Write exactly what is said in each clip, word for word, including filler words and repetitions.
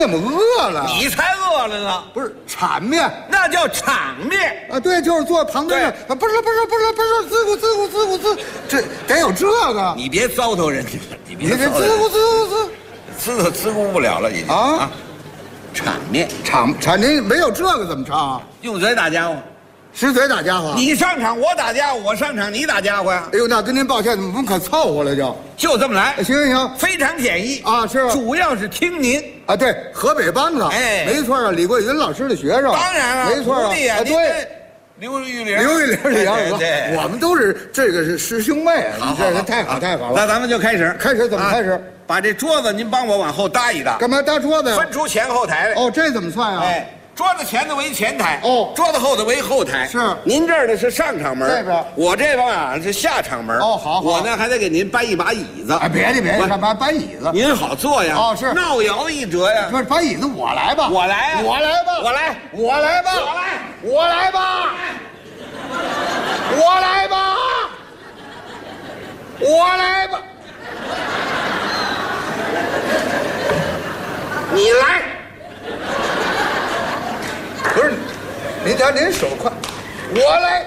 怎么饿了？ 你才饿了呢！ 不是铲面， 那叫场面啊！对，就是坐旁边啊，不是不是不是不是，滋咕滋咕滋咕滋，这得有这个。 你别糟蹋人家，你别你这滋咕滋咕滋， 滋都滋咕不了了，已经啊！ 场面， 场场您没有这个怎么唱啊？ 用嘴打家伙。 实嘴打家伙， 你上场我打家伙，我上场你打家伙呀！ 哎呦，那跟您抱歉，我们可凑合了就， 就这么来。 行行行， 非常简易啊，是主要是听您啊，对，河北梆子， 哎， 没错啊，李桂云老师的学生， 当然了， 没错啊， 对，刘玉玲， 刘玉玲，李二哥， 对， 我们都是这个是师兄妹， 好， 这是太好太好了。 那咱们就开始， 开始怎么开始？ 把这桌子您帮我往后搭一搭， 干嘛搭桌子呀？ 分出前后台来。 哦，这怎么算啊？ 哎。桌子前头为前台， 哦， 桌子后头为后台。 是， 您这儿呢是上场门， 这边我这边啊是下场门。 哦，好， 我呢还得给您搬一把椅子。 哎，别介别介，干嘛搬椅子？ 您好坐呀。 哦，是。 闹摇一折呀。 不是搬椅子，我来吧。 我来啊。 我来吧。 我来。 我来吧。 我来。 我来吧。我来吧。我来吧。 你来。 不是，您瞧您手快，我来。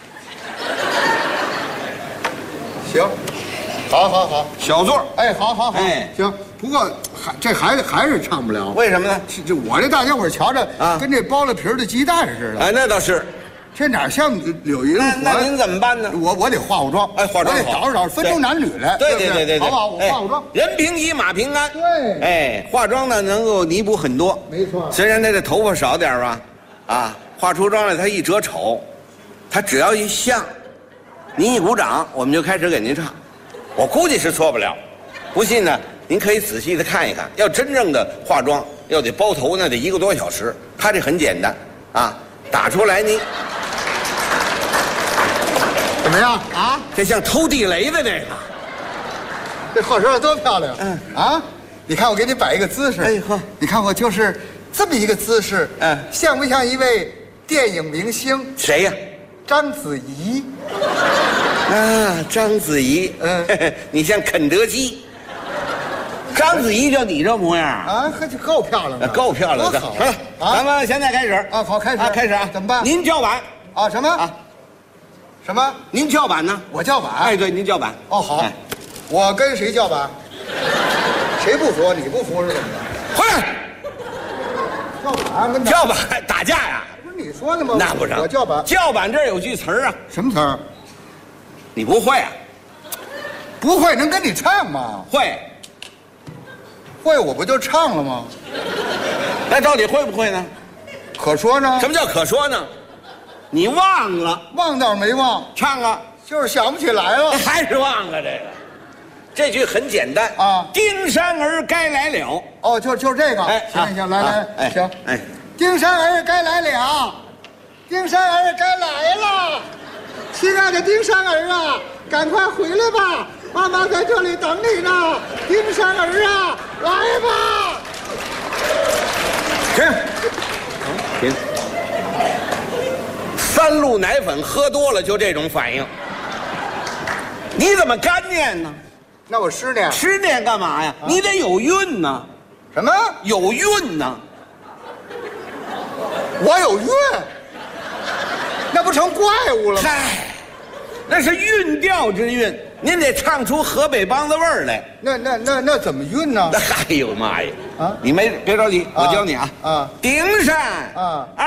行，好好好， 小座。 哎，好好好， 哎， 行。不过还这还是还是唱不了， 为什么呢？ 这我这大家伙瞧着啊， 跟这剥了皮的鸡蛋似的。 哎，那倒是。 这哪像柳云？ 那那您怎么办呢？ 我我得化化妆， 哎，化妆我得捯饬捯饬，分出男女来。 对对对对， 好不好？我化化妆， 人平吉，马平安。 对， 哎，化妆呢能够弥补很多。 没错。 虽然他这头发少点吧，啊，化出妆来他一折丑，他只要一像，您一鼓掌，我们就开始给您唱。我估计是错不了，不信呢，您可以仔细的看一看。要真正的化妆，要得包头，那得一个多小时。他这很简单，啊，打出来您。 怎么样啊？ 这像偷地雷的这个， 这化妆多漂亮！嗯啊，你看我给你摆一个姿势， 哎呵， 你看我就是这么一个姿势，嗯，像不像一位电影明星？ 谁呀？ 章子怡。 啊，章子怡，嗯，你像肯德基。章子怡就你这模样啊，可就够漂亮的， 够漂亮的。 好了，咱们现在开始啊，好，开始啊，开始啊， 怎么办？ 您叫板啊？什么啊？什么？ 您叫板呢？ 我叫板。 哎，对，您叫板。 哦，好，我跟谁叫板？谁不服？你不服是怎么着？ 回来！ 叫板跟叫板打架呀？ 不是你说的吗？ 那不成。 我叫板。 叫板这儿有句词儿啊。 什么词儿？ 你不会啊？ 不会能跟你唱吗？ 会。 会我不就唱了吗？ 那到底会不会呢？ 可说呢。 什么叫可说呢？你忘了？ 忘倒是没忘， 唱啊， 就是想不起来了。 还是忘了这个。这句很简单啊， 丁山儿该来了。 哦，就就这个。 哎， 行行，来来， 哎， 行， 哎， 丁山儿该来了，丁山儿该来了，亲爱的丁山儿啊，赶快回来吧，妈妈在这里等你呢。丁山儿啊，来吧。 停，停。三鹿奶粉喝多了就这种反应，你怎么干念呢？ 那我湿念， 湿念干嘛呀？你得有韵呢。 什么？ 有韵呢？ 我有韵，那不成怪物了吗？ 嗨，那是韵调之韵，您得唱出河北梆子味儿来。 那那那那怎么韵呢？ 那哎呦妈呀！ 啊， 你没别着急，我教你啊。 啊， 丁山啊， 儿